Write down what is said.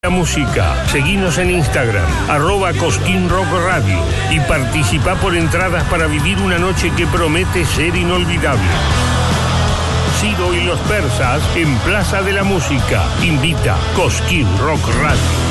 La música. Seguinos en Instagram, @Cosquín Rock Radio, y participa por entradas para vivir una noche que promete ser inolvidable. Ciro y los persas en Plaza de la Música. Invita Cosquín Rock Radio.